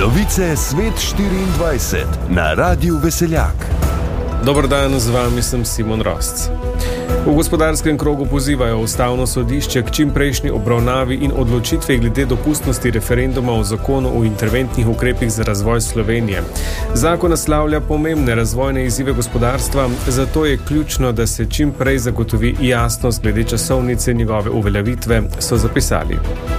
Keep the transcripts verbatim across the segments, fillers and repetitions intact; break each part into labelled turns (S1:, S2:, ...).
S1: Novice Svet štiriindvajset na Radiu Veseljak.
S2: Dober dan, z vami sem Simon Rosc. V gospodarskem krogu pozivajo ustavno sodišče k čimprejšnji obravnavi in odločitvi glede dopustnosti referenduma o zakonu o interventnih ukrepih za razvoj Slovenije. Zakon naslavlja pomembne razvojne izzive gospodarstva, zato je ključno, da se čimprej zagotovi jasnost glede časovnice njegove uveljavitve, so zapisali.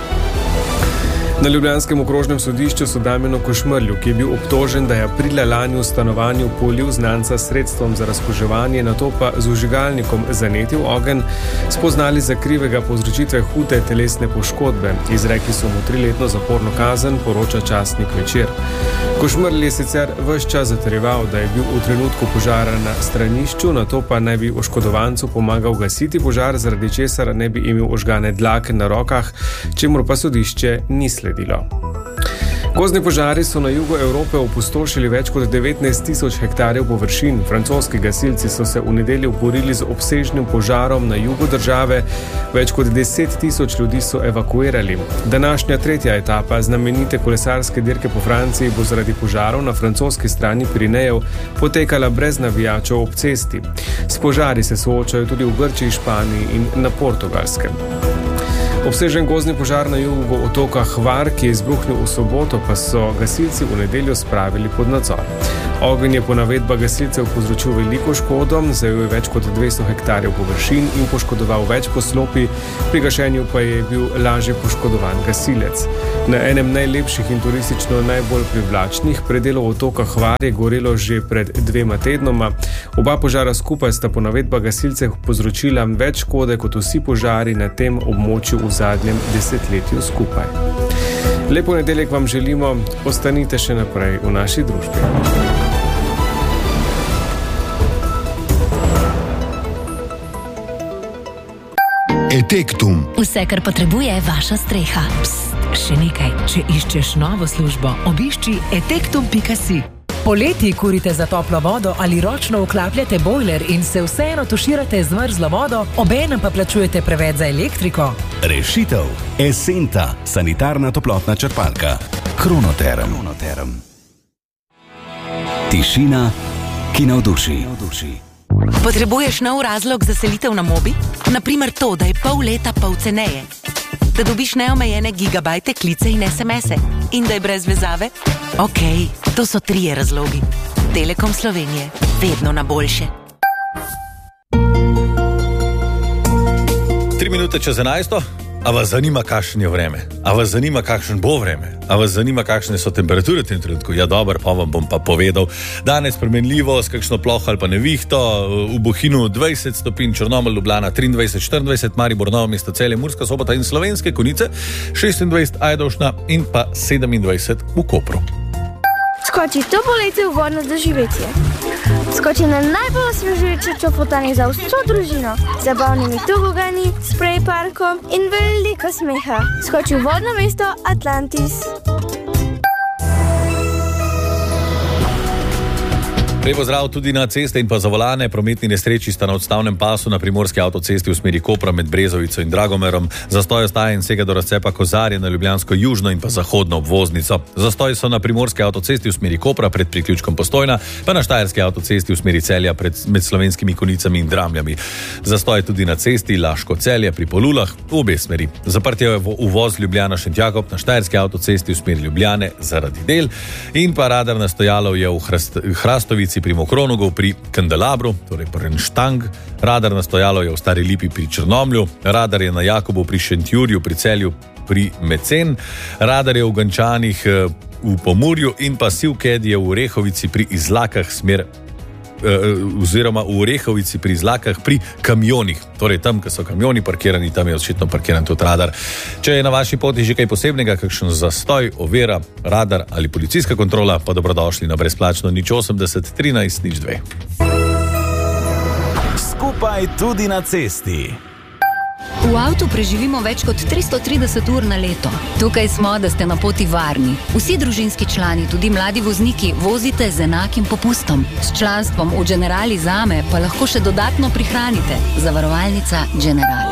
S2: Na ljubljanskem okrožnem sodišču so Damjanu Košmerlju, ki je bil obtožen, da je aprila lani v stanovanju polil znanca s sredstvom za razkuževanje, nato pa z vžigalnikom zanetil ogenj, spoznali za krivega povzročitve hude telesne poškodbe. Izrekli so mu triletno zaporno kazen, poroča časnik Večer. Košmerl je sicer ves čas zatrjeval, da je bil v trenutku požara na stranišču, nato pa naj bi oškodovancu pomagal gasiti požar, zaradi česar ne bi imel ožgane dlake na rokah, čemur pa sodišče ni sledilo. Gozdni požari so na jugu Evrope opustošili več kot devetnajst tisoč hektarjev površin. Francoski gasilci so se v nedeljo borili z obsežnim požarom na jugu države. Več kot deset tisoč ljudi so evakuirali. Današnja tretja etapa znamenite kolesarske dirke po Franciji bo zaradi požarov na francoski strani Pirinejev potekala brez navijačev ob cesti. S požari se soočajo tudi v Grčiji, Španiji in na Portugalskem. Obsežen gozdni požar na jugu otoka Hvar, ki je izbruhnil v soboto, pa so gasilci v nedeljo spravili pod nadzor. Ogenj je po navedbah gasilcev povzročil veliko škodo, zajel je več kot dvesto hektarjev površin in poškodoval več poslopij, pri gašenju pa je bil lažje poškodovan gasilec. Na enem najlepših in turistično najbolj privlačnih predelov otoka Hvar je gorelo že pred dvema tednoma. Oba požara skupaj sta po navedbah gasilcev povzročila več škode kot vsi požari na tem območju v zadnjem desetletju skupaj. Lepo nedeljek vam želimo, ostanite še naprej v naši družbi.
S3: Etektum.
S4: Vse, kar potrebuje vaša streha.
S5: Psst, še nekaj. Če iščeš novo službo, obišči etektum pika si. Poleti kurite za toplo vodo ali ročno vklapljate bojler in se vseeno tuširate z mrzlo vodo, obenem pa plačujete preveč za elektriko.
S3: Rešitev. Esenta. Sanitarna toplotna črpalka. Kronoterm. Kronoterm. Tišina, ki navduši.
S6: Potrebuješ nov razlog za selitev na Mobi? Naprimer to, da je pol leta pol ceneje. Da dobiš neomejene gigabajte, klice in es em ese. In da je brez vezave? Okej, to so trije razlogi. Telekom Slovenije. Vedno na boljše.
S7: Tri minute čez enajsto. A vas zanima, kakšen je vreme? A vas zanima, kakšen bo vreme? A vas zanima, kakšne so temperature v tem trenutku? Ja, dobro, pa vam bom pa povedal. Danes spremenljivo, s kakšno ploho ali pa nevihto, v Bohinju dvajset stopinj, Črnomelj, Ljubljana triindvajset, štiriindvajset, Maribor, Novo mesto, Celje, Murska Sobota in Slovenske Konjice, šestindvajset, Ajdovšna in pa sedemindvajset v Kopru.
S8: Skoči to poletje v vodno doživetje. Skoči na najbolj osvežujoče čofotanje za vso družino, z zabavnimi tobogani, sprej parkom in veliko smeha. Skoči v vodno mesto Atlantis.
S7: Lep pozdrav tudi na ceste in pa za volane. Prometni nesreči sta na odstavnem pasu na primorski avtocesti v smeri Kopra med Brezovico in Dragomerom. Zastoj ostaja in sega do razcepa Kozarje na ljubljansko južno in pa zahodno obvoznico. Zastoj so na primorski avtocesti v smeri Kopra pred priključkom Postojna, pa na štajerski avtocesti v smeri Celja pred, med Slovenskimi Konjicami in Dramljami. Zastoj tudi na cesti Laško-Celje pri Polulah v obe smeri. Zaprt je uvoz Ljubljana-Šentjakob na štajerski avtocesti v smeri Ljubljane zaradi del in pa radar na stojalov je v Hrast, Hrastovici pri Mokronogu, pri Kandelabru, torej Prnštang, radar na stojalo je v Stari Lipi pri Črnomlju, radar je na Jakobu pri Šentjurju, pri Celju, pri Mecen, radar je v Gančanih v Pomurju in pa Sivked je v Orehovici pri Izlakah smer oziroma v Orehovici pri Izlakah pri kamionih. Torej tam, ko so kamioni parkirani, tam je očitno parkiran tudi radar. Če je na vaši poti že kaj posebnega, kakšen zastoj, ovira, radar ali policijska kontrola, pa dobrodošli na brezplačno nič osemdeset trinajst nič dve.
S3: Skupaj tudi na cesti.
S4: V avtu preživimo več kot tristo trideset ur na leto. Tukaj smo, da ste na poti varni. Vsi družinski člani, tudi mladi vozniki, vozite z enakim popustom. S članstvom v Generali Zame pa lahko še dodatno prihranite. Zavarovalnica Generali.